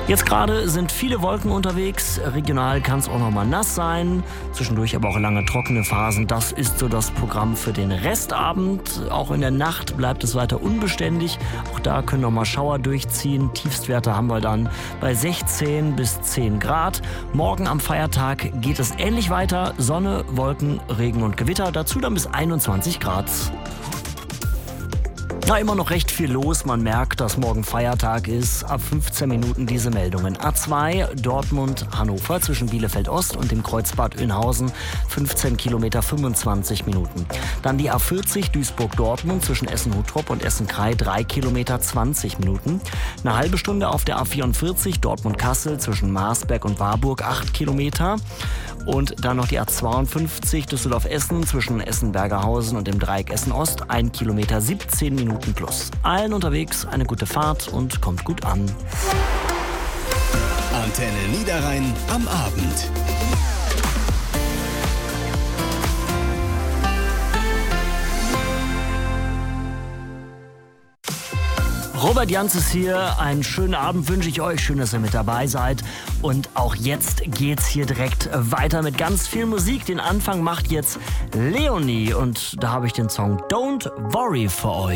Jetzt gerade sind viele Wolken unterwegs. Regional kann es auch noch mal nass sein. Zwischendurch aber auch lange trockene Phasen. Das ist so das Programm für den Restabend. Auch in der Nacht bleibt es weiter unbeständig. Auch da können noch mal Schauer durchziehen. Tiefstwerte haben wir dann bei 16 bis 10 Grad. Morgen am Feiertag geht es ähnlich weiter. Sonne, Wolken, Regen und Gewitter. Dazu dann bis 21 Grad. Na, immer noch recht viel los. Man merkt, dass morgen Feiertag ist. Ab 15 Minuten diese Meldungen. A2 Dortmund-Hannover zwischen Bielefeld Ost und dem Kreuzbad Önhausen. 15 Kilometer, 25 Minuten. Dann die A40 Duisburg-Dortmund zwischen Essen-Huttrop und Essen-Krei. 3 Kilometer, 20 Minuten. Eine halbe Stunde auf der A44 Dortmund-Kassel zwischen Marsberg und Warburg. 8 Kilometer. Und dann noch die A52 Düsseldorf-Essen zwischen Essen-Bergerhausen und dem Dreieck Essen-Ost. 1 Kilometer, 17 Minuten plus. Allen unterwegs eine gute Fahrt und kommt gut an. Antenne Niederrhein am Abend. Robert Janz ist hier. Einen schönen Abend wünsche ich euch. Schön, dass ihr mit dabei seid. Und auch jetzt geht's hier direkt weiter mit ganz viel Musik. Den Anfang macht jetzt Leonie. Und da habe ich den Song Don't Worry für euch.